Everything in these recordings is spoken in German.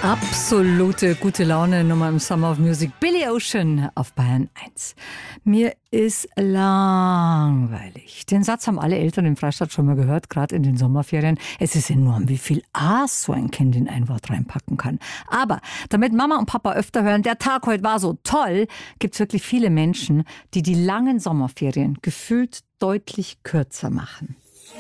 Absolute gute Laune Nummer im Summer of Music. Billy Ocean auf Bayern 1. Mir ist langweilig. Den Satz haben alle Eltern im Freistaat schon mal gehört, gerade in den Sommerferien. Es ist enorm, wie viel Aas so ein Kind in ein Wort reinpacken kann. Aber damit Mama und Papa öfter hören, der Tag heute war so toll, gibt es wirklich viele Menschen, die die langen Sommerferien gefühlt deutlich kürzer machen.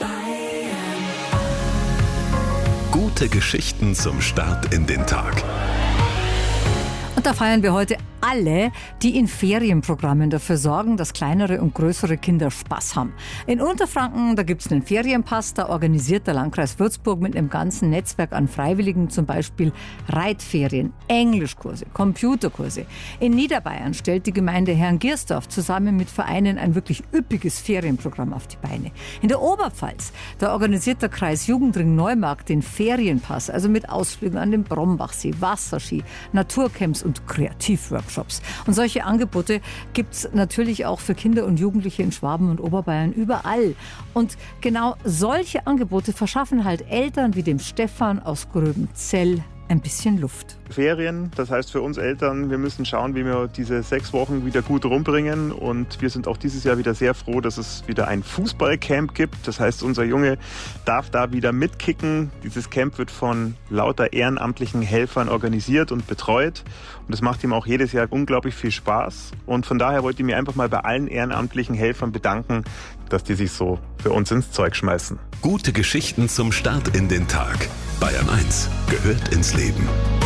Gute Geschichten zum Start in den Tag. Und da feiern wir heute alle, die in Ferienprogrammen dafür sorgen, dass kleinere und größere Kinder Spaß haben. In Unterfranken, da gibt es einen Ferienpass, da organisiert der Landkreis Würzburg mit einem ganzen Netzwerk an Freiwilligen zum Beispiel Reitferien, Englischkurse, Computerkurse. In Niederbayern stellt die Gemeinde Herrngiersdorf zusammen mit Vereinen ein wirklich üppiges Ferienprogramm auf die Beine. In der Oberpfalz, da organisiert der Kreis Jugendring Neumarkt den Ferienpass, also mit Ausflügen an den Brombachsee, Wasserski, Naturcamps und Kreativworkshops. Und solche Angebote gibt es natürlich auch für Kinder und Jugendliche in Schwaben und Oberbayern überall. Und genau solche Angebote verschaffen halt Eltern wie dem Stefan aus Gröbenzell ein bisschen Luft. Ferien, das heißt für uns Eltern, wir müssen schauen, wie wir diese 6 Wochen wieder gut rumbringen. Und wir sind auch dieses Jahr wieder sehr froh, dass es wieder ein Fußballcamp gibt. Das heißt, unser Junge darf da wieder mitkicken. Dieses Camp wird von lauter ehrenamtlichen Helfern organisiert und betreut. Und das macht ihm auch jedes Jahr unglaublich viel Spaß. Und von daher wollte ich mich einfach mal bei allen ehrenamtlichen Helfern bedanken, dass die sich so für uns ins Zeug schmeißen. Gute Geschichten zum Start in den Tag. Bayern 1 gehört ins Leben.